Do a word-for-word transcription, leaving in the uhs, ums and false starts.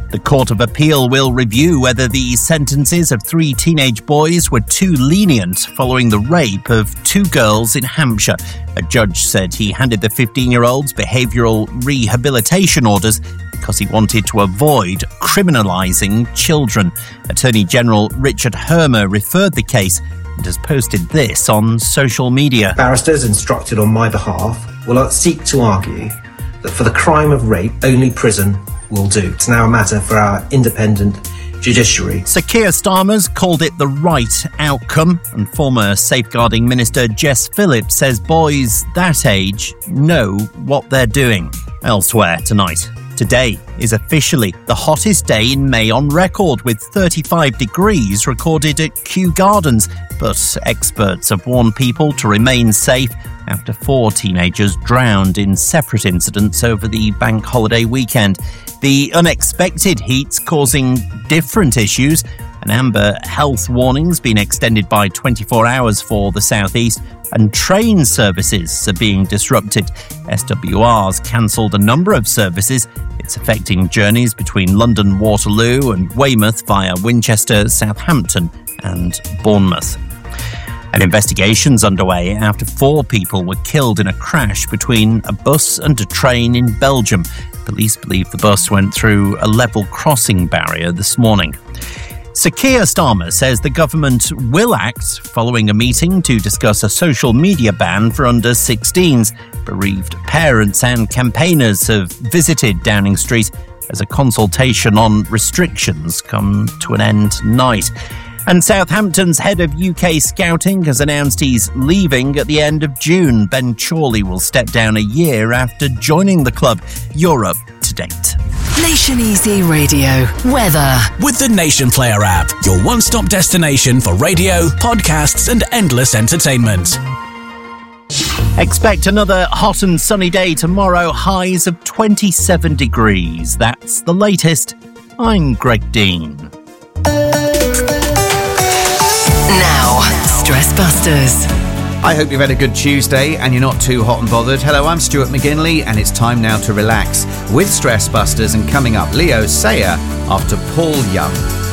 The Court of Appeal will review whether the sentences of three teenage boys were too lenient following the rape of two girls in Hampshire. A judge said he handed the fifteen-year-olds behavioural rehabilitation orders because he wanted to avoid criminalising children. Attorney General Richard Hermer referred the case and has posted this on social media. Barristers instructed on my behalf will seek to argue that for the crime of rape, only prison will do. It's now a matter for our independent judiciary. Sir Keir Starmer's called it the right outcome, and former Safeguarding Minister Jess Phillips says boys that age know what they're doing. Elsewhere tonight, today is officially the hottest day in May on record, with thirty-five degrees recorded at Kew Gardens. But experts have warned people to remain safe after four teenagers drowned in separate incidents over the bank holiday weekend. The unexpected heat's causing different issues. An amber health warning's been extended by twenty-four hours for the southeast, and train services are being disrupted. S W R's cancelled a number of services. It's affecting journeys between London Waterloo and Weymouth via Winchester, Southampton and Bournemouth. An investigation's underway after four people were killed in a crash between a bus and a train in Belgium. Police believe the bus went through a level crossing barrier this morning. Sir Keir Starmer says the government will act following a meeting to discuss a social media ban for under sixteens. Bereaved parents and campaigners have visited Downing Street as a consultation on restrictions come to an end tonight. And Southampton's head of U K scouting has announced he's leaving at the end of June. Ben Chorley will step down a year after joining the club. Europe to date. Nation Easy Radio weather with the Nation Player app, your one-stop destination for radio, podcasts and endless entertainment. Expect another hot and sunny day tomorrow, highs of twenty-seven degrees. That's the latest. I'm Greg Dean. Now, Stress Busters. I hope you've had a good Tuesday and you're not too hot and bothered. Hello, I'm Stuart McGinley and it's time now to relax with Stress Busters, and coming up, Leo Sayer after Paul Young.